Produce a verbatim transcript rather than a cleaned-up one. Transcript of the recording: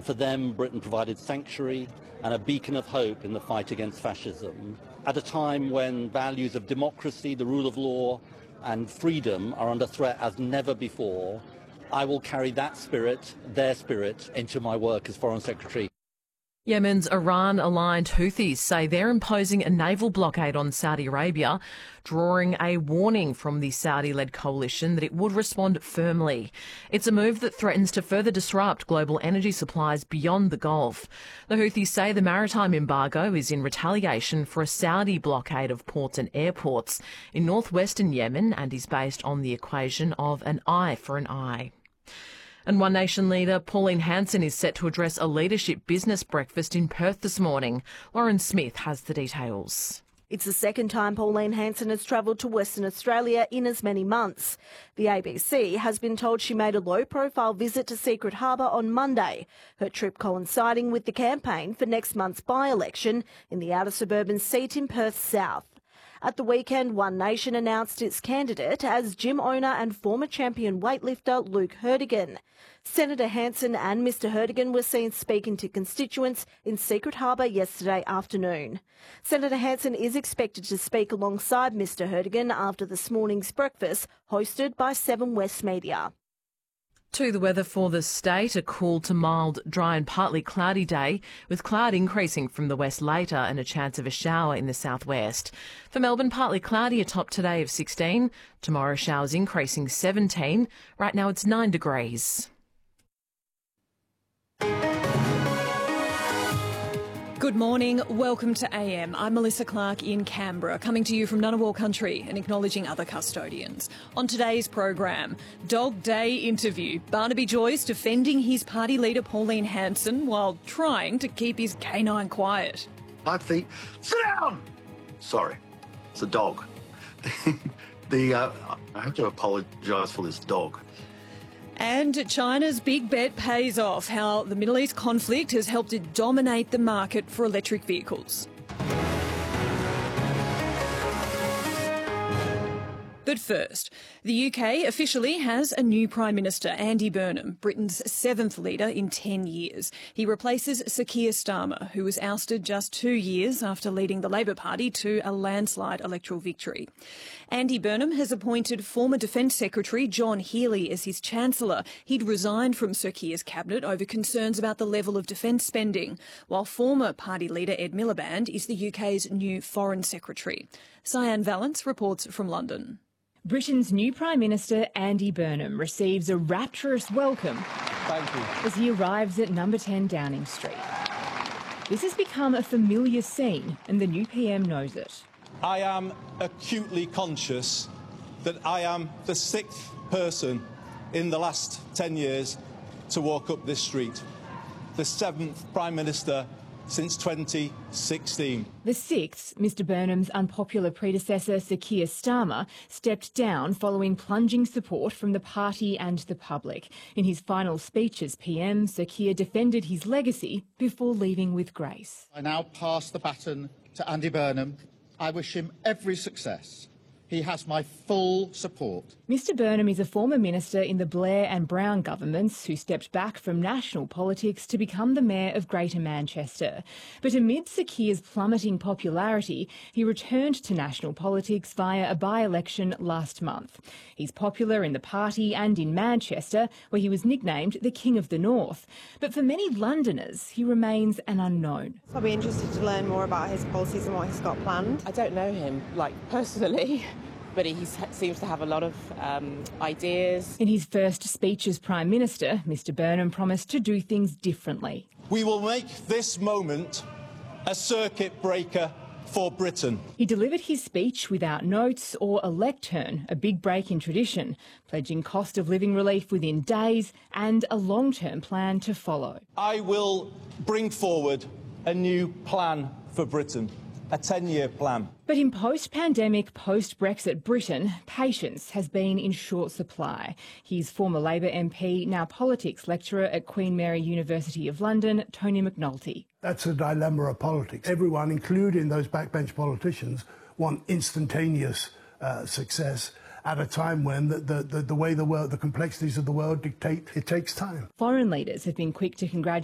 for them, Britain provided sanctuary and a beacon of hope in the fight against fascism. At a time when values of democracy, the rule of law and freedom are under threat as never before, I will carry that spirit, their spirit, into my work as Foreign Secretary. Yemen's Iran-aligned Houthis say they're imposing a naval blockade on Saudi Arabia, drawing a warning from the Saudi-led coalition that it would respond firmly. It's a move that threatens to further disrupt global energy supplies beyond the Gulf. The Houthis say the maritime embargo is in retaliation for a Saudi blockade of ports and airports in northwestern Yemen and is based on the equation of an eye for an eye. And One Nation leader Pauline Hanson is set to address a leadership business breakfast in Perth this morning. Lauren Smith has the details. It's the second time Pauline Hanson has travelled to Western Australia in as many months. The A B C has been told she made a low-profile visit to Secret Harbour on Monday, her trip coinciding with the campaign for next month's by-election in the outer suburban seat in Perth South. At the weekend, One Nation announced its candidate as gym owner and former champion weightlifter Luke Herdigan. Senator Hanson and Mr Herdigan were seen speaking to constituents in Secret Harbour yesterday afternoon. Senator Hanson is expected to speak alongside Mr Herdigan after this morning's breakfast hosted by Seven West Media. To the weather for the state, a cool to mild, dry and partly cloudy day, with cloud increasing from the west later and a chance of a shower in the southwest. For Melbourne, partly cloudy, a top today of sixteen. Tomorrow, showers increasing seventeen. Right now it's nine degrees. Good morning, welcome to A M. I'm Melissa Clark in Canberra, coming to you from Ngunnawal country and acknowledging other custodians. On today's program, Dog Day interview. Barnaby Joyce defending his party leader Pauline Hanson while trying to keep his canine quiet. I think, sit down! Sorry, it's a dog. the uh, I have to apologise for this dog. And China's big bet pays off, how the Middle East conflict has helped it dominate the market for electric vehicles. But first, the U K officially has a new Prime Minister, Andy Burnham, Britain's seventh leader in ten years. He replaces Sir Keir Starmer, who was ousted just two years after leading the Labor Party to a landslide electoral victory. Andy Burnham has appointed former Defence Secretary John Healey as his Chancellor. He'd resigned from Sir Keir's cabinet over concerns about the level of defence spending, while former party leader Ed Miliband is the U K's new Foreign Secretary. Cyan Valance reports from London. Britain's new Prime Minister, Andy Burnham, receives a rapturous welcome Thank you. as he arrives at number ten Downing Street. This has become a familiar scene, and the new P M knows it. I am acutely conscious that I am the sixth person in the last ten years to walk up this street, the seventh Prime Minister since twenty sixteen. The sixth, Mr Burnham's unpopular predecessor, Sir Keir Starmer, stepped down following plunging support from the party and the public. In his final speech as P M, Sir Keir defended his legacy before leaving with grace. I now pass the baton to Andy Burnham. I wish him every success. He has my full support. Mr Burnham is a former minister in the Blair and Brown governments who stepped back from national politics to become the mayor of Greater Manchester. But amid Sir Keir's plummeting popularity, he returned to national politics via a by-election last month. He's popular in the party and in Manchester, where he was nicknamed the King of the North. But for many Londoners, he remains an unknown. I'll be interested to learn more about his policies and what he's got planned. I don't know him, like, personally. But he seems to have a lot of um, ideas. In his first speech as Prime Minister, Mr Burnham promised to do things differently. We will make this moment a circuit breaker for Britain. He delivered his speech without notes or a lectern, a big break in tradition, pledging cost of living relief within days and a long-term plan to follow. I will bring forward a new plan for Britain. A ten-year plan. But in post-pandemic, post-Brexit Britain, patience has been in short supply. He's former Labor M P, now politics lecturer at Queen Mary University of London, Tony McNulty. That's a dilemma of politics. Everyone, including those backbench politicians, want instantaneous uh, success at a time when the, the, the, the way the world, the complexities of the world dictate it takes time. Foreign leaders have been quick to congratulate